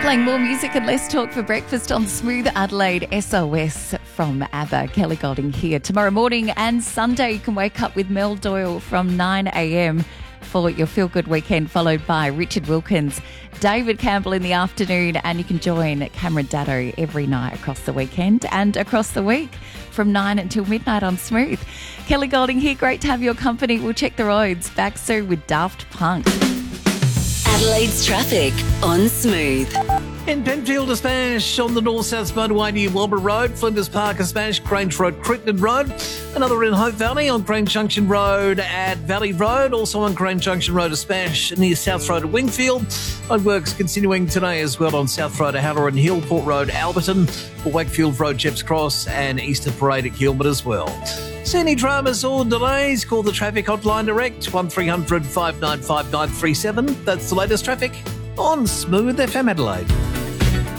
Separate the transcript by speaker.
Speaker 1: Playing more music and less talk for breakfast on Smooth Adelaide. SOS from ABBA. Kelly Golding here. Tomorrow morning and Sunday you can wake up with Mel Doyle from 9 a.m. for your Feel Good Weekend, followed by Richard Wilkins, David Campbell in the afternoon, and you can join Cameron Daddo every night across the weekend and across the week from 9 until midnight on Smooth. Kelly Golding here. Great to have your company. We'll check the roads. Back soon with Daft Punk.
Speaker 2: Adelaide's traffic on Smooth.
Speaker 3: In Penfield, a smash on the north-south motorway near Wilbur Road. Flinders Park, a smash. Grange Road, Crittenden Road. Another in Hope Valley on Grange Junction Road at Valley Road. Also on Grange Junction Road, a smash near South Road at Wingfield. Roadworks continuing today as well on South Road at Halloran Hill, Port Road, Alberton. For Wakefield Road, Jepps Cross, and Easter Parade at Gilbert as well. See any dramas or delays? Call the traffic hotline direct, 1300 595 937. That's the latest traffic on Smooth FM Adelaide.